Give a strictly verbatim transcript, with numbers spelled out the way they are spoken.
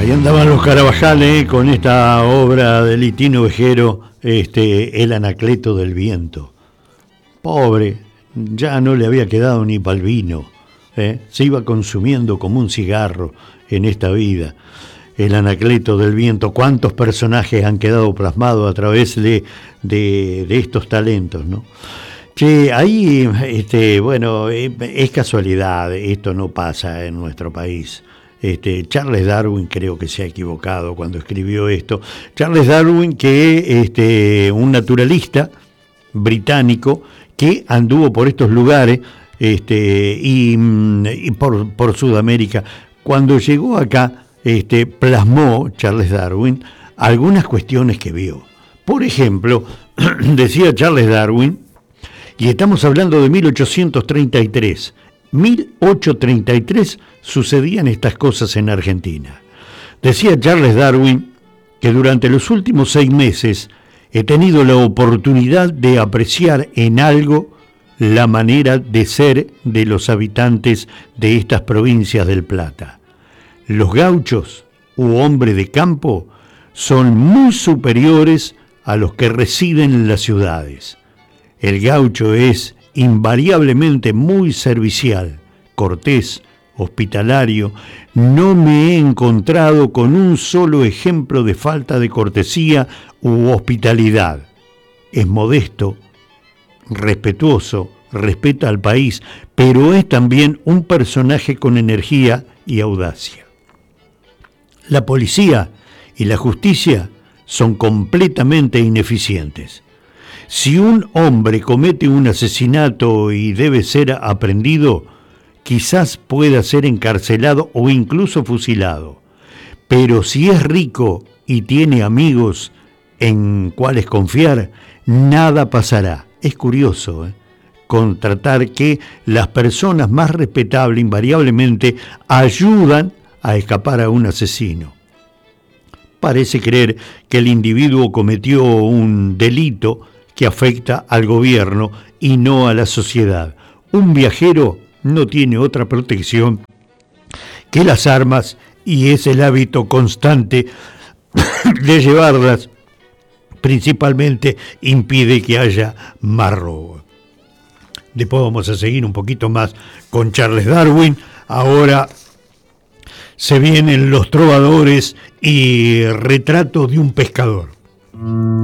Ahí andaban los Carabajales, ¿eh? Con esta obra de Litino Vejero, este, El Anacleto del Viento. Pobre, ya no le había quedado ni pa'l vino, ¿eh? Se iba consumiendo como un cigarro en esta vida. El Anacleto del Viento, cuántos personajes han quedado plasmados a través de, de, de estos talentos, ¿no? Che, ahí, este, bueno, es casualidad, esto no pasa en nuestro país. Este, Charles Darwin creo que se ha equivocado cuando escribió esto. Charles Darwin, que este, un naturalista británico que anduvo por estos lugares este, y, y por, por Sudamérica. Cuando llegó acá, este, plasmó Charles Darwin algunas cuestiones que vio. Por ejemplo, decía Charles Darwin, y estamos hablando de mil ochocientos treinta y tres, mil ochocientos treinta y tres sucedían estas cosas en Argentina. Decía Charles Darwin que durante los últimos seis meses he tenido la oportunidad de apreciar en algo la manera de ser de los habitantes de estas provincias del Plata. Los gauchos u hombres de campo son muy superiores a los que residen en las ciudades. El gaucho es invariablemente muy servicial, cortés, hospitalario. No me he encontrado con un solo ejemplo de falta de cortesía u hospitalidad. Es modesto, respetuoso, respeta al país, pero es también un personaje con energía y audacia. La policía y la justicia son completamente ineficientes. Si un hombre comete un asesinato y debe ser aprehendido, quizás pueda ser encarcelado o incluso fusilado. Pero si es rico y tiene amigos en cuales confiar, nada pasará. Es curioso, ¿eh? Constatar que las personas más respetables invariablemente ayudan a escapar a un asesino. Parece creer que el individuo cometió un delito que afecta al gobierno y no a la sociedad. Un viajero no tiene otra protección que las armas y es el hábito constante de llevarlas. Principalmente impide que haya más robo. Después vamos a seguir un poquito más con Charles Darwin. Ahora se vienen los trovadores y retrato de un pescador.